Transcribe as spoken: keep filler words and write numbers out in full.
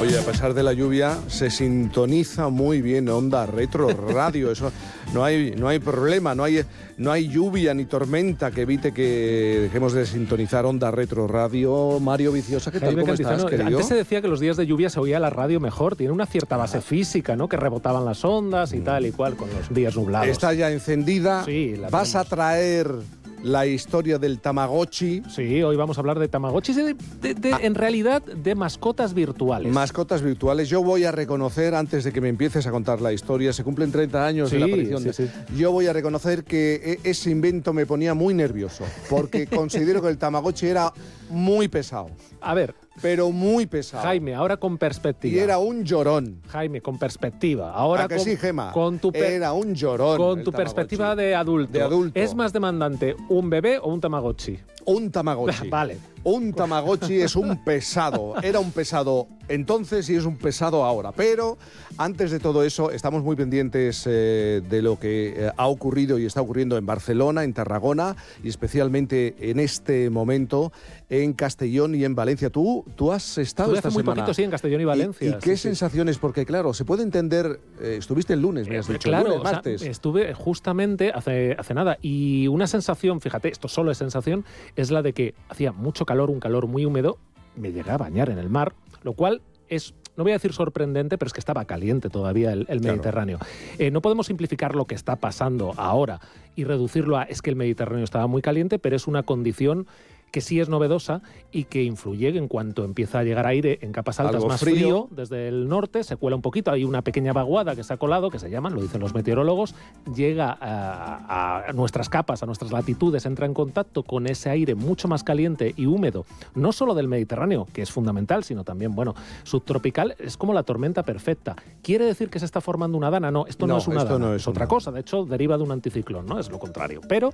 Oye, a pesar de la lluvia, se sintoniza muy bien Onda Retro Radio. Eso no hay, no hay problema, no hay, no hay lluvia ni tormenta que evite que dejemos de sintonizar Onda Retro Radio. Mario Viciosa, ¿qué tal? Jaime ¿Cómo Cantizano, estás, querido? Antes se decía que los días de lluvia se oía la radio mejor. Tiene una cierta base ah. física, ¿no? Que rebotaban las ondas y mm. tal y cual con los días nublados. Está ya encendida. Sí, la Vas tenemos. a traer la historia del Tamagotchi. Sí, hoy vamos a hablar de Tamagotchis y de, de, de, ah. en realidad de mascotas virtuales. Mascotas virtuales. Yo voy a reconocer, antes de que me empieces a contar la historia, se cumplen treinta años sí, de la aparición. Sí, de... sí. Yo voy a reconocer que ese invento me ponía muy nervioso, porque considero que el Tamagotchi era muy pesado. A ver... Pero muy pesado. Jaime, ahora con perspectiva. Y era un llorón. Jaime, con perspectiva. Ahora ¿A que con, sí, Gema? Con tu per... Era un llorón. Con tu perspectiva de adulto. de adulto. ¿Es más demandante un bebé o un Tamagotchi? Un Tamagotchi. Vale. Un Tamagotchi es un pesado. Era un pesado entonces y es un pesado ahora. Pero antes de todo eso, estamos muy pendientes eh, de lo que eh, ha ocurrido y está ocurriendo en Barcelona, en Tarragona y especialmente en este momento en Castellón y en Valencia. Tú, tú has estado Estuve esta hace muy semana. poquito, sí, en Castellón y Valencia. ¿Y, y qué sí, sensaciones? Sí. Porque claro, se puede entender. Eh, estuviste el lunes, me has eh, dicho. Claro, el lunes, o sea, martes. Estuve justamente hace, hace nada. Y una sensación, fíjate, esto solo es sensación, es la de que hacía mucho calor, un calor muy húmedo. Me llegué a bañar en el mar, lo cual es, no voy a decir sorprendente, pero es que estaba caliente todavía el, el claro. Mediterráneo. Eh, no podemos simplificar lo que está pasando ahora y reducirlo a es que el Mediterráneo estaba muy caliente, pero es una condición que sí es novedosa y que influye en cuanto empieza a llegar aire en capas altas. Algo más frío. frío desde el norte, se cuela un poquito, hay una pequeña vaguada que se ha colado, que se llaman, lo dicen los meteorólogos, llega a, a nuestras capas, a nuestras latitudes, entra en contacto con ese aire mucho más caliente y húmedo, no solo del Mediterráneo, que es fundamental, sino también, bueno, subtropical, es como la tormenta perfecta. ¿Quiere decir que se está formando una dana? No, esto no, no es una dana, no es, es otra una... cosa, de hecho deriva de un anticiclón, ¿no? Es lo contrario. Pero